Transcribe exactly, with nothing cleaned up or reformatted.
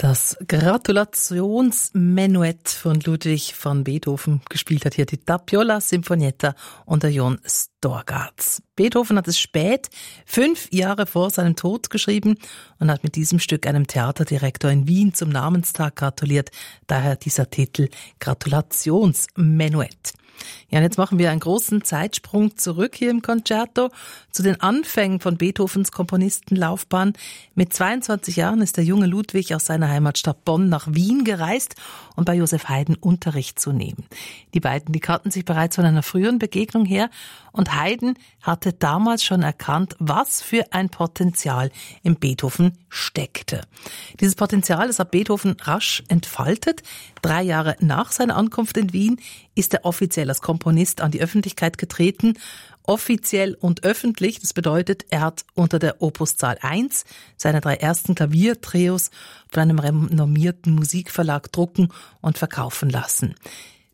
Das Gratulationsmenuett von Ludwig van Beethoven, gespielt hat hier die Tapiola Sinfonietta unter Jon Storgats. Beethoven hat es spät, fünf Jahre vor seinem Tod, geschrieben und hat mit diesem Stück einem Theaterdirektor in Wien zum Namenstag gratuliert. Daher dieser Titel Gratulationsmenuett. Ja, und jetzt machen wir einen großen Zeitsprung zurück hier im Concerto zu den Anfängen von Beethovens Komponistenlaufbahn. Mit zweiundzwanzig Jahren ist der junge Ludwig aus seiner Heimatstadt Bonn nach Wien gereist, um bei Joseph Haydn Unterricht zu nehmen. Die beiden, die kannten sich bereits von einer früheren Begegnung her und Haydn hatte damals schon erkannt, was für ein Potenzial im Beethoven steckte. Dieses Potenzial, das hat Beethoven rasch entfaltet. Drei Jahre nach seiner Ankunft in Wien ist er offiziell als Komponist an die Öffentlichkeit getreten. Offiziell und öffentlich, das bedeutet, er hat unter der Opuszahl eins seine drei ersten Klaviertrios von einem renommierten Musikverlag drucken und verkaufen lassen.